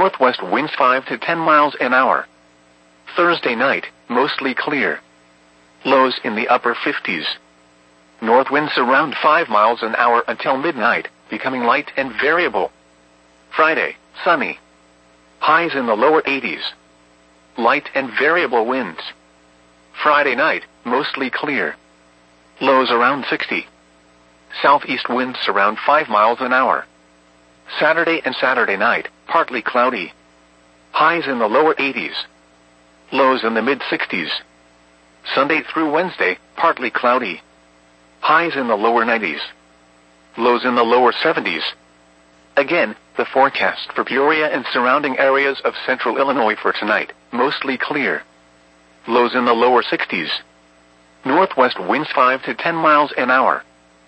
Northwest winds 5 to 10 miles an hour. Thursday night, mostly clear. Lows in the upper 50s. North winds around 5 miles an hour until midnight, becoming light and variable. Friday, sunny. Highs in the lower 80s. Light and variable winds. Friday night, mostly clear. Lows around 60. Southeast winds around 5 miles an hour. Saturday and Saturday night, partly cloudy. Highs in the lower 80s. Lows in the mid-60s. Sunday through Wednesday, partly cloudy. Highs in the lower 90s. Lows in the lower 70s. Again, the forecast for Peoria and surrounding areas of central Illinois for tonight, mostly clear. Lows in the lower 60s. Northwest winds 5 to 10 miles an hour.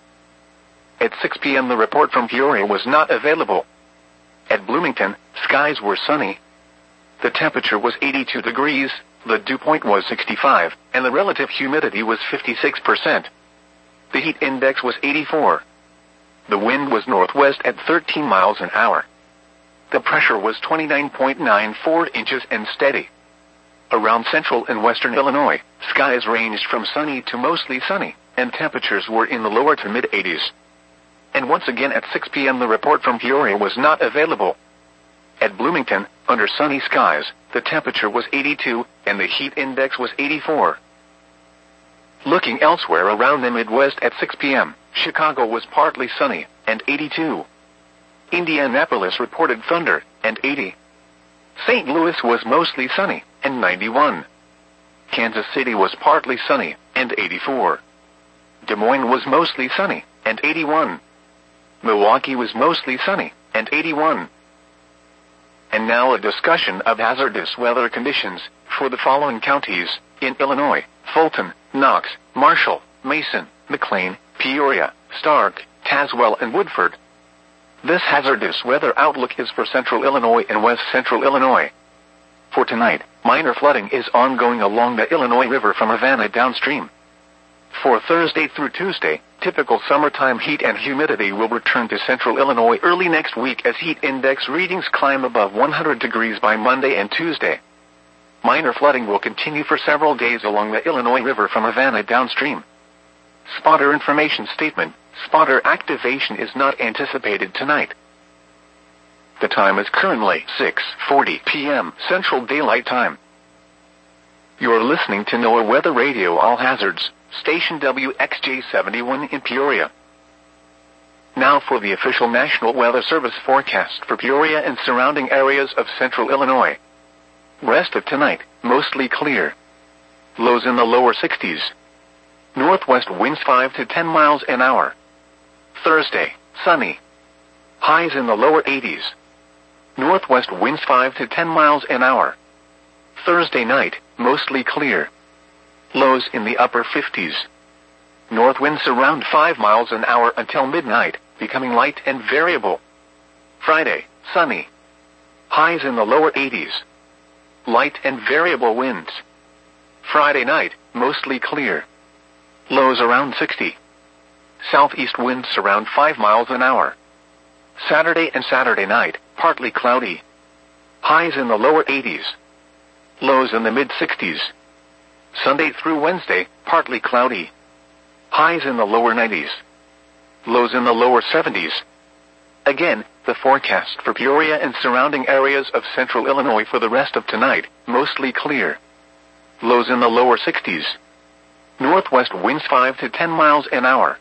At 6 p.m. the report from Peoria was not available. At Bloomington, skies were sunny. The temperature was 82 degrees, the dew point was 65, and the relative humidity was 56%. The heat index was 84. The wind was northwest at 13 miles an hour. The pressure was 29.94 inches and steady. Around central and western Illinois, skies ranged from sunny to mostly sunny, and temperatures were in the lower to mid-80s. And once again at 6 p.m. the report from Peoria was not available. At Bloomington, under sunny skies, the temperature was 82, and the heat index was 84. Looking elsewhere around the Midwest at 6 p.m., Chicago was partly sunny, and 82. Indianapolis reported thunder, and 80. St. Louis was mostly sunny, and 91. Kansas City was partly sunny, and 84. Des Moines was mostly sunny, and 81. Milwaukee was mostly sunny, and 81. And now a discussion of hazardous weather conditions for the following counties in Illinois: Fulton, Knox, Marshall, Mason, McLean, Peoria, Stark, Tazewell, and Woodford. This hazardous weather outlook is for central Illinois and west central Illinois. For tonight, minor flooding is ongoing along the Illinois River from Havana downstream. For Thursday through Tuesday, typical summertime heat and humidity will return to central Illinois early next week as heat index readings climb above 100 degrees by Monday and Tuesday. Minor flooding will continue for several days along the Illinois River from Havana downstream. Spotter information statement: spotter activation is not anticipated tonight. The time is currently 6:40 p.m. Central Daylight Time. You're listening to NOAA Weather Radio All Hazards, station WXJ71 in Peoria. Now for the official National Weather Service forecast for Peoria and surrounding areas of central Illinois. Rest of tonight, mostly clear. Lows in the lower 60s. Northwest winds 5 to 10 miles an hour. Thursday, sunny. Highs in the lower 80s. Northwest winds 5 to 10 miles an hour. Thursday night, mostly clear. Lows in the upper 50s. North winds around 5 miles an hour until midnight, becoming light and variable. Friday, sunny. Highs in the lower 80s. Light and variable winds. Friday night, mostly clear. Lows around 60. Southeast winds around 5 miles an hour. Saturday and Saturday night, partly cloudy. Highs in the lower 80s. Lows in the mid-60s. Sunday through Wednesday, partly cloudy. Highs in the lower 90s. Lows in the lower 70s. Again, the forecast for Peoria and surrounding areas of central Illinois for the rest of tonight, mostly clear. Lows in the lower 60s. Northwest winds 5 to 10 miles an hour.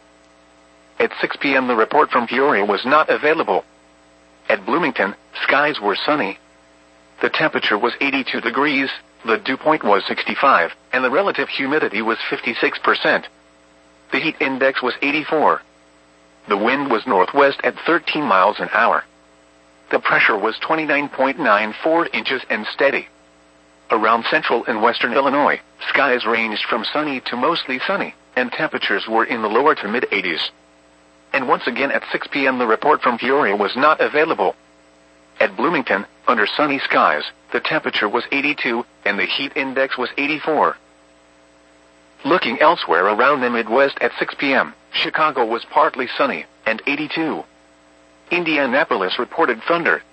At 6 p.m. the report from Peoria was not available. At Bloomington, skies were sunny. The temperature was 82 degrees, the dew point was 65, and the relative humidity was 56%. The heat index was 84. The wind was northwest at 13 miles an hour. The pressure was 29.94 inches and steady. Around central and western Illinois, skies ranged from sunny to mostly sunny, and temperatures were in the lower to mid-80s. And once again at 6 p.m. the report from Peoria was not available. At Bloomington, under sunny skies, the temperature was 82, and the heat index was 84. Looking elsewhere around the Midwest at 6 p.m., Chicago was partly sunny, and 82. Indianapolis reported thunder,